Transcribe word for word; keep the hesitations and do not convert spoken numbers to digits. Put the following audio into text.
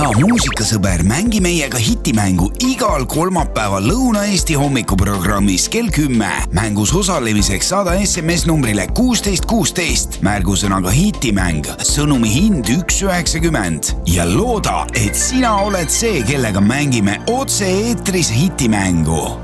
hea muusikasõber, mängi meiega hitimängu igal kolmapäeval Lõuna-Eesti hommikuprogrammis kell kümme. Mängus osalemiseks saada S M S numbrile kuusteist kuusteist, märgusõnaga hitimäng, sõnumi hind üks üheksakümmend ja looda, et sina oled see, kellega mängime otse eetris hitimängu.